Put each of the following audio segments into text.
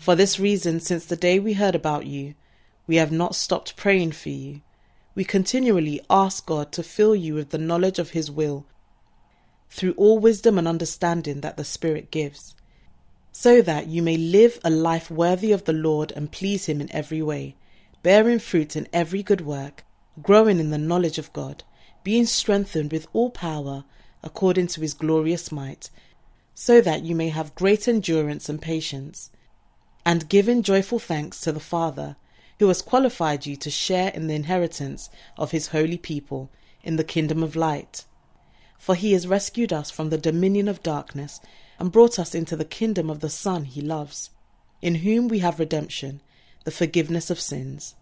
For this reason, since the day we heard about you, we have not stopped praying for you. We continually ask God to fill you with the knowledge of His will, through all wisdom and understanding that the Spirit gives, so that you may live a life worthy of the Lord and please Him in every way, bearing fruit in every good work, growing in the knowledge of God, being strengthened with all power according to His glorious might, so that you may have great endurance and patience, and giving joyful thanks to the Father, who has qualified you to share in the inheritance of His holy people in the kingdom of light. For He has rescued us from the dominion of darkness and brought us into the kingdom of the Son He loves, in whom we have redemption, the forgiveness of sins.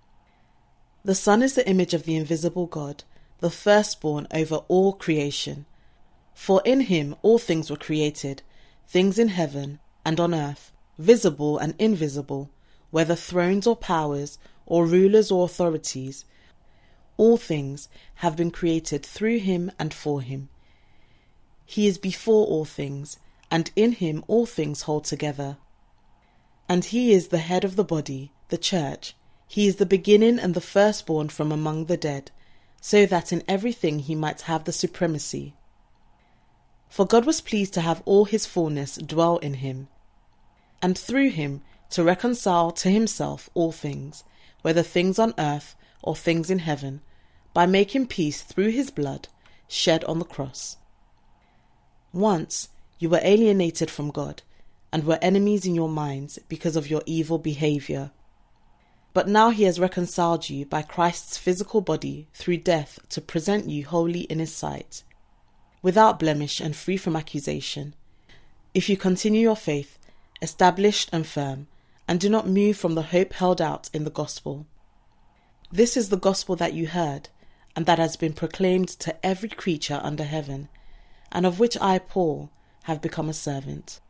The Son is the image of the invisible God, the firstborn over all creation. For in Him all things were created, things in heaven and on earth, visible and invisible, whether thrones or powers, or rulers or authorities. All things have been created through Him and for Him. He is before all things, and in Him all things hold together. And He is the head of the body, the church. He is the beginning and the firstborn from among the dead, so that in everything He might have the supremacy. For God was pleased to have all His fullness dwell in Him, and through Him to reconcile to Himself all things, whether things on earth or things in heaven, by making peace through His blood shed on the cross. Once you were alienated from God, and were enemies in your minds because of your evil behavior. But now He has reconciled you by Christ's physical body through death to present you holy in His sight, without blemish and free from accusation, if you continue your faith, established and firm, and do not move from the hope held out in the gospel. This is the gospel that you heard, and that has been proclaimed to every creature under heaven, and of which I, Paul, have become a servant.